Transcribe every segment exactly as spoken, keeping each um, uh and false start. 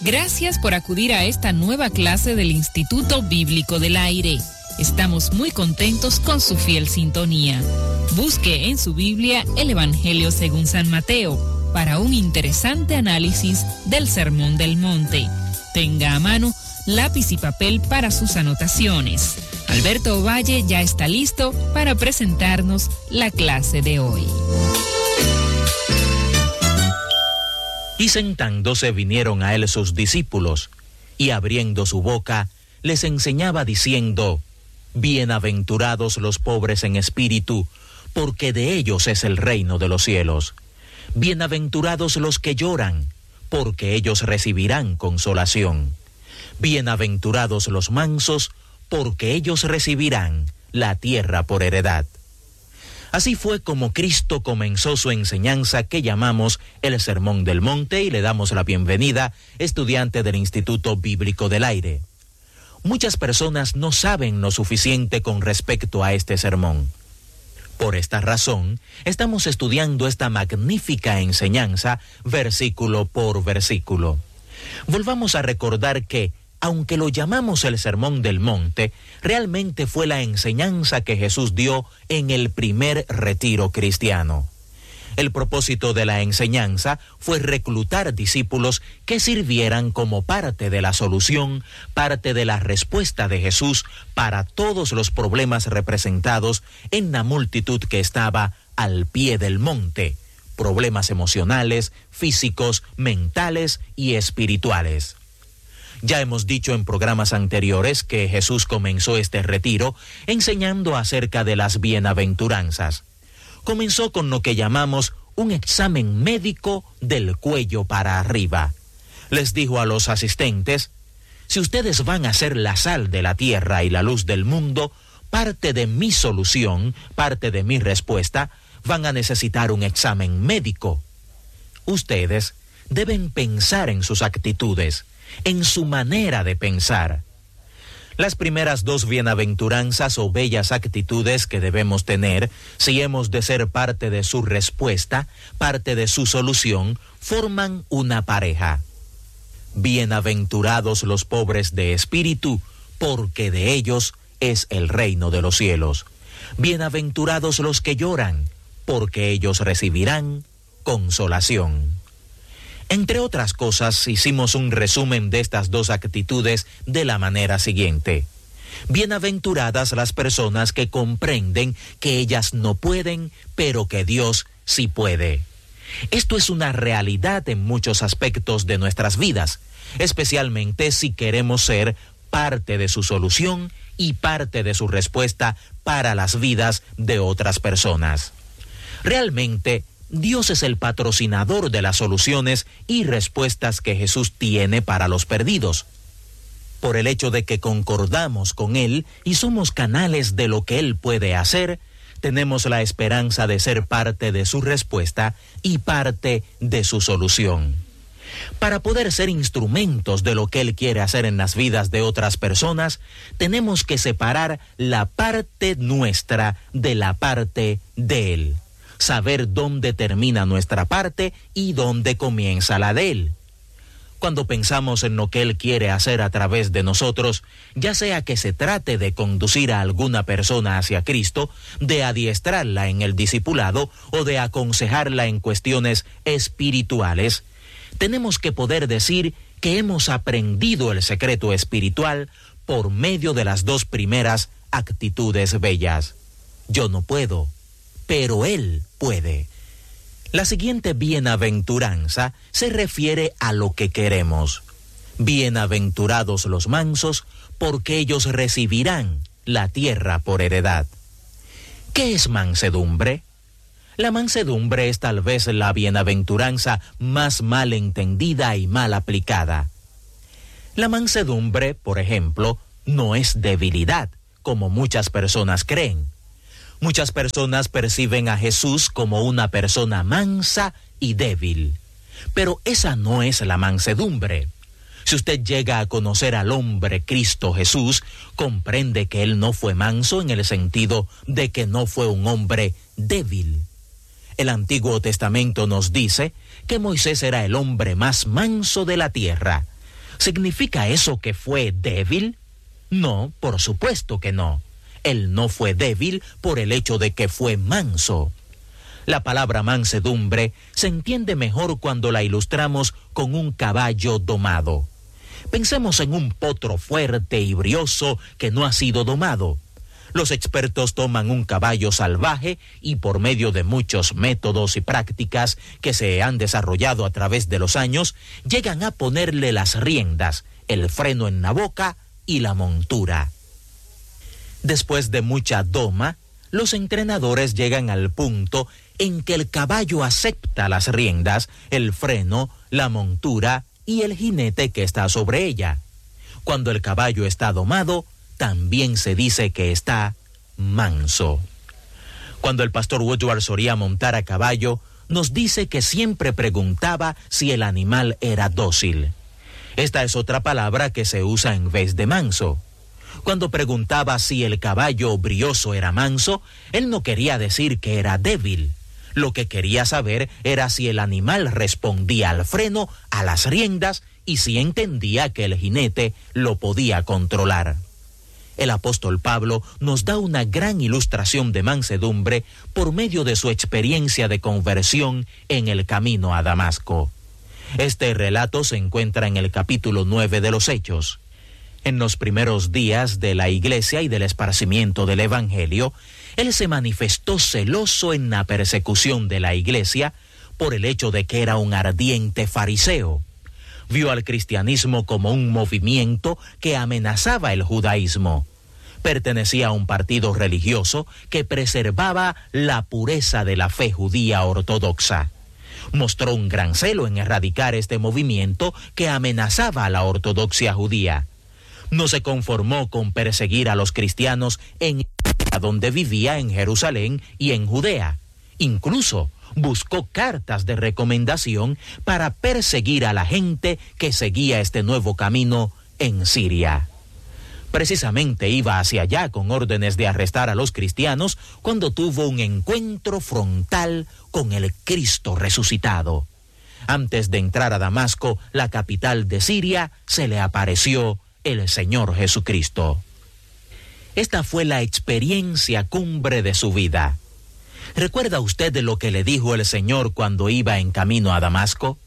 Gracias por acudir a esta nueva clase del Instituto Bíblico del Aire. Estamos muy contentos con su fiel sintonía. Busque en su Biblia el Evangelio según San Mateo para un interesante análisis del Sermón del Monte. Tenga a mano lápiz y papel para sus anotaciones. Alberto Ovalle ya está listo para presentarnos la clase de hoy. Y sentándose vinieron a él sus discípulos, y abriendo su boca, les enseñaba diciendo: Bienaventurados los pobres en espíritu, porque de ellos es el reino de los cielos. Bienaventurados los que lloran, porque ellos recibirán consolación. Bienaventurados los mansos, porque ellos recibirán la tierra por heredad. Así fue como Cristo comenzó su enseñanza que llamamos el Sermón del Monte, y le damos la bienvenida, estudiante del Instituto Bíblico del Aire. Muchas personas no saben lo suficiente con respecto a este sermón. Por esta razón, estamos estudiando esta magnífica enseñanza versículo por versículo. Volvamos a recordar que, aunque lo llamamos el Sermón del Monte, realmente fue la enseñanza que Jesús dio en el primer retiro cristiano. El propósito de la enseñanza fue reclutar discípulos que sirvieran como parte de la solución, parte de la respuesta de Jesús para todos los problemas representados en la multitud que estaba al pie del monte, problemas emocionales, físicos, mentales y espirituales. Ya hemos dicho en programas anteriores que Jesús comenzó este retiro enseñando acerca de las bienaventuranzas. Comenzó con lo que llamamos un examen médico del cuello para arriba. Les dijo a los asistentes: si ustedes van a ser la sal de la tierra y la luz del mundo, parte de mi solución, parte de mi respuesta, van a necesitar un examen médico. Ustedes deben pensar en sus actitudes, en su manera de pensar. Las primeras dos bienaventuranzas o bellas actitudes que debemos tener, si hemos de ser parte de su respuesta, parte de su solución, forman una pareja. Bienaventurados los pobres de espíritu, porque de ellos es el reino de los cielos. Bienaventurados los que lloran, porque ellos recibirán consolación. Entre otras cosas, hicimos un resumen de estas dos actitudes de la manera siguiente. Bienaventuradas las personas que comprenden que ellas no pueden, pero que Dios sí puede. Esto es una realidad en muchos aspectos de nuestras vidas, especialmente si queremos ser parte de su solución y parte de su respuesta para las vidas de otras personas. Realmente, Dios es el patrocinador de las soluciones y respuestas que Jesús tiene para los perdidos. Por el hecho de que concordamos con Él y somos canales de lo que Él puede hacer, tenemos la esperanza de ser parte de su respuesta y parte de su solución. Para poder ser instrumentos de lo que Él quiere hacer en las vidas de otras personas, tenemos que separar la parte nuestra de la parte de Él. Saber dónde termina nuestra parte y dónde comienza la de Él. Cuando pensamos en lo que Él quiere hacer a través de nosotros, ya sea que se trate de conducir a alguna persona hacia Cristo, de adiestrarla en el discipulado o de aconsejarla en cuestiones espirituales, tenemos que poder decir que hemos aprendido el secreto espiritual por medio de las dos primeras actitudes bellas. Yo no puedo, pero Él puede. La siguiente bienaventuranza se refiere a lo que queremos. Bienaventurados los mansos, porque ellos recibirán la tierra por heredad. ¿Qué es mansedumbre? La mansedumbre es tal vez la bienaventuranza más mal entendida y mal aplicada. La mansedumbre, por ejemplo, no es debilidad, como muchas personas creen. Muchas personas perciben a Jesús como una persona mansa y débil, pero esa no es la mansedumbre. Si usted llega a conocer al hombre Cristo Jesús, comprende que Él no fue manso en el sentido de que no fue un hombre débil. El Antiguo Testamento nos dice que Moisés era el hombre más manso de la tierra. ¿Significa eso que fue débil? No, por supuesto que no. Él no fue débil por el hecho de que fue manso. La palabra mansedumbre se entiende mejor cuando la ilustramos con un caballo domado. Pensemos en un potro fuerte y brioso que no ha sido domado. Los expertos toman un caballo salvaje y por medio de muchos métodos y prácticas que se han desarrollado a través de los años, llegan a ponerle las riendas, el freno en la boca y la montura. Después de mucha doma, los entrenadores llegan al punto en que el caballo acepta las riendas, el freno, la montura y el jinete que está sobre ella. Cuando el caballo está domado, también se dice que está manso. Cuando el pastor Woodward solía montar a caballo, nos dice que siempre preguntaba si el animal era dócil. Esta es otra palabra que se usa en vez de manso. Cuando preguntaba si el caballo brioso era manso, él no quería decir que era débil. Lo que quería saber era si el animal respondía al freno, a las riendas, y si entendía que el jinete lo podía controlar. El apóstol Pablo nos da una gran ilustración de mansedumbre por medio de su experiencia de conversión en el camino a Damasco. Este relato se encuentra en el capítulo nueve de los Hechos. En los primeros días de la iglesia y del esparcimiento del evangelio, él se manifestó celoso en la persecución de la iglesia por el hecho de que era un ardiente fariseo. Vio al cristianismo como un movimiento que amenazaba el judaísmo. Pertenecía a un partido religioso que preservaba la pureza de la fe judía ortodoxa. Mostró un gran celo en erradicar este movimiento que amenazaba a la ortodoxia judía. No se conformó con perseguir a los cristianos en donde vivía en Jerusalén y en Judea. Incluso buscó cartas de recomendación para perseguir a la gente que seguía este nuevo camino en Siria. Precisamente iba hacia allá con órdenes de arrestar a los cristianos cuando tuvo un encuentro frontal con el Cristo resucitado. Antes de entrar a Damasco, la capital de Siria, se le apareció el Señor Jesucristo. Esta fue la experiencia cumbre de su vida. ¿Recuerda usted de lo que le dijo el Señor cuando iba en camino a Damasco?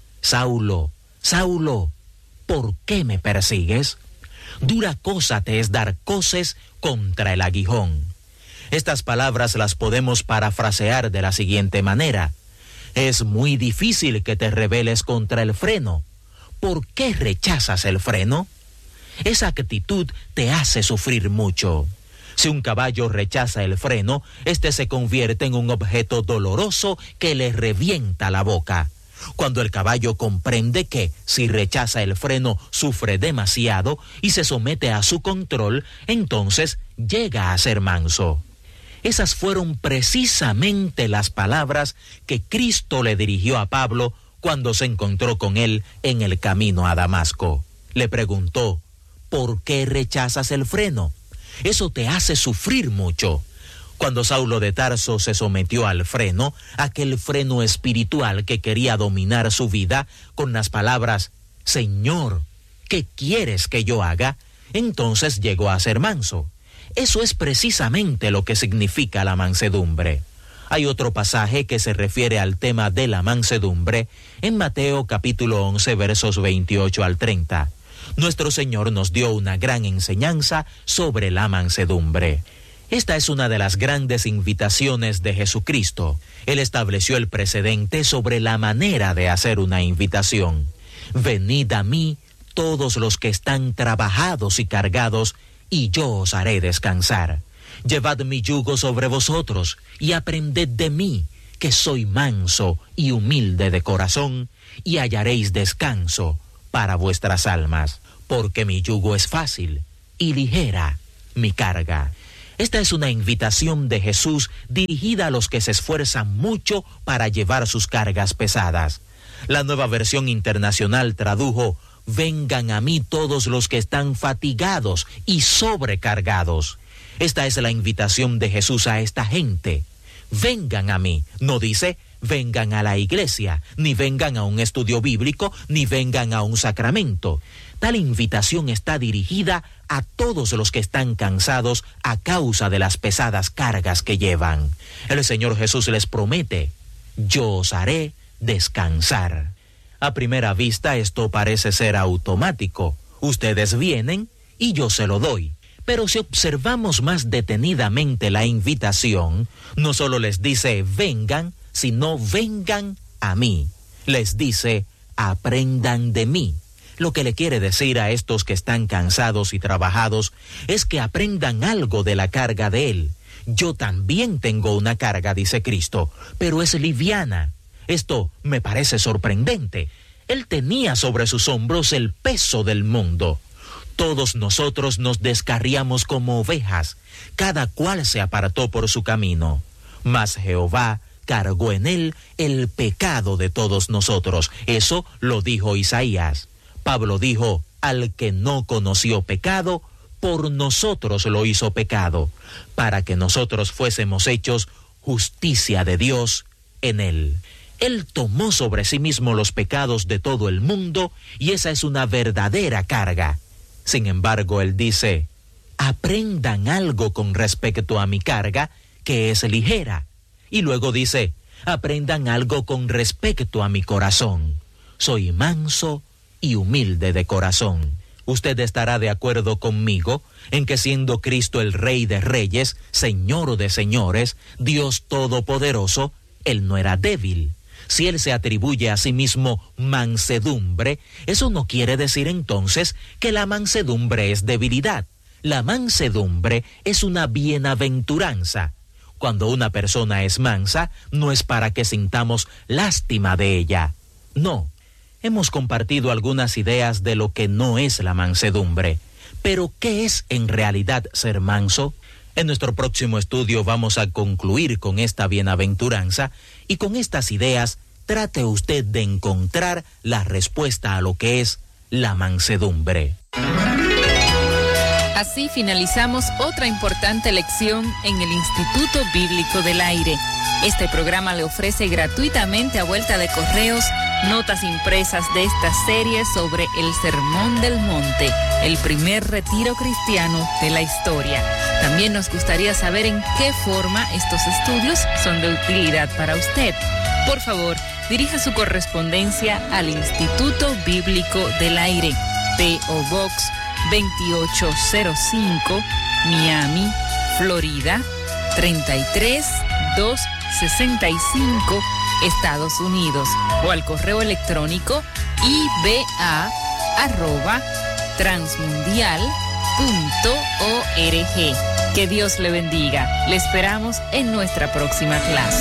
Saulo, Saulo, ¿por qué me persigues? Dura cosa te es dar coces contra el aguijón. Estas palabras las podemos parafrasear de la siguiente manera. Es muy difícil que te rebeles contra el freno. ¿Por qué rechazas el freno? Esa actitud te hace sufrir mucho. Si un caballo rechaza el freno, este se convierte en un objeto doloroso que le revienta la boca. Cuando el caballo comprende que, si rechaza el freno, sufre demasiado y se somete a su control, entonces llega a ser manso. Esas fueron precisamente las palabras que Cristo le dirigió a Pablo cuando se encontró con él en el camino a Damasco. Le preguntó, ¿por qué rechazas el freno? Eso te hace sufrir mucho. Cuando Saulo de Tarso se sometió al freno, aquel freno espiritual que quería dominar su vida, con las palabras, Señor, ¿qué quieres que yo haga? Entonces llegó a ser manso. Eso es precisamente lo que significa la mansedumbre. Hay otro pasaje que se refiere al tema de la mansedumbre en Mateo capítulo once versos veintiocho al treinta. Nuestro Señor nos dio una gran enseñanza sobre la mansedumbre. Esta es una de las grandes invitaciones de Jesucristo. Él estableció el precedente sobre la manera de hacer una invitación. Venid a mí todos los que están trabajados y cargados, y yo os haré descansar. Llevad mi yugo sobre vosotros, y aprended de mí, que soy manso y humilde de corazón, y hallaréis descanso para vuestras almas, porque mi yugo es fácil y ligera mi carga. Esta es una invitación de Jesús dirigida a los que se esfuerzan mucho para llevar sus cargas pesadas. La Nueva Versión Internacional tradujo, vengan a mí todos los que están fatigados y sobrecargados. Esta es la invitación de Jesús a esta gente. Vengan a mí, no dice, vengan a la iglesia, ni vengan a un estudio bíblico, ni vengan a un sacramento. Tal invitación está dirigida a todos los que están cansados a causa de las pesadas cargas que llevan. El Señor Jesús les promete: yo os haré descansar. A primera vista esto parece ser automático. Ustedes vienen y yo se lo doy. Pero si observamos más detenidamente la invitación, no solo les dice vengan, sino vengan a mí. Les dice aprendan de mí. Lo que le quiere decir a estos que están cansados y trabajados es que aprendan algo de la carga de Él. Yo también tengo una carga, dice Cristo, pero es liviana. Esto me parece sorprendente. Él tenía sobre sus hombros el peso del mundo. Todos nosotros nos descarriamos como ovejas, cada cual se apartó por su camino. Mas Jehová cargó en él el pecado de todos nosotros. Eso lo dijo Isaías. Pablo dijo: al que no conoció pecado, por nosotros lo hizo pecado, para que nosotros fuésemos hechos justicia de Dios en él. Él tomó sobre sí mismo los pecados de todo el mundo, y esa es una verdadera carga. Sin embargo, él dice: aprendan algo con respecto a mi carga, que es ligera. Y luego dice: aprendan algo con respecto a mi corazón. Soy manso y humilde de corazón. Usted estará de acuerdo conmigo en que, siendo Cristo el Rey de Reyes, Señor de Señores, Dios Todopoderoso, Él no era débil. Si Él se atribuye a sí mismo mansedumbre, eso no quiere decir entonces que la mansedumbre es debilidad. La mansedumbre es una bienaventuranza. Cuando una persona es mansa, no es para que sintamos lástima de ella. No. Hemos compartido algunas ideas de lo que no es la mansedumbre. Pero, ¿qué es en realidad ser manso? En nuestro próximo estudio vamos a concluir con esta bienaventuranza, y con estas ideas trate usted de encontrar la respuesta a lo que es la mansedumbre. Así finalizamos otra importante lección en el Instituto Bíblico del Aire. Este programa le ofrece gratuitamente a vuelta de correos notas impresas de esta serie sobre el Sermón del Monte, el primer retiro cristiano de la historia. También nos gustaría saber en qué forma estos estudios son de utilidad para usted. Por favor, dirija su correspondencia al Instituto Bíblico del Aire, P O Box veintiocho cero cinco, Miami, Florida, treinta y tres mil doscientos sesenta y cinco, Estados Unidos, o al correo electrónico i b a arroba transmundial punto org. Que Dios le bendiga. Le esperamos en nuestra próxima clase.